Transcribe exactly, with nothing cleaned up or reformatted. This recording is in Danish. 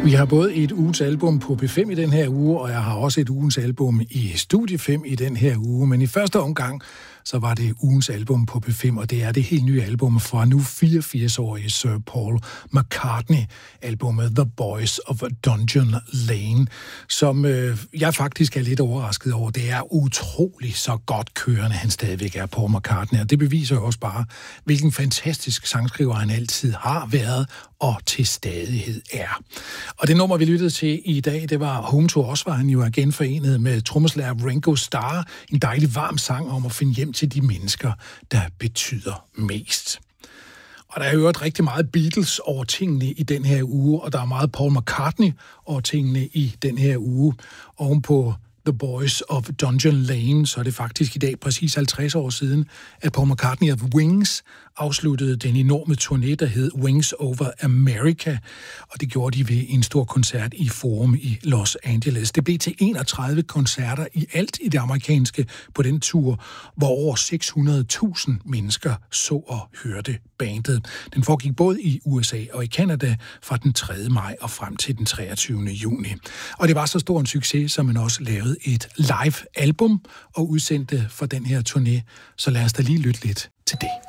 Vi har både et ugens album på P fem i den her uge, og jeg har også et ugens album i Studie fem i den her uge. Men i første omgang, så var det ugens album på P fem, og det er det helt nye album fra nu fireogfirs-årige Sir Paul McCartney, albumet The Boys of Dungeon Lane, som øh, jeg faktisk er lidt overrasket over. Det er utroligt så godt kørende, han stadigvæk er, Paul McCartney, og det beviser jo også bare, hvilken fantastisk sangskriver han altid har været og til stadighed er. Og det nummer, vi lyttede til i dag, det var Home to Us, var han jo igen forenet med trommeslager Ringo Starr. En dejlig varm sang om at finde hjem til de mennesker, der betyder mest. Og der er jo rigtig meget Beatles over tingene i den her uge, og der er meget Paul McCartney over tingene i den her uge. Ovenpå The Boys of Dungeon Lane, så er det faktisk i dag præcis halvtreds år siden, at Paul McCartney of Wings afsluttede den enorme turné, der hed Wings Over America, og det gjorde de ved en stor koncert i Forum i Los Angeles. Det blev til enogtredive koncerter i alt i det amerikanske på den tur, hvor over seks hundrede tusind mennesker så og hørte bandet. Den foregik både i U S A og i Canada fra den tredje maj og frem til den treogtyvende juni. Og det var så stor en succes, som man også lavede et live album og udsendte for den her turné. Så lad os da lige lytte lidt til det.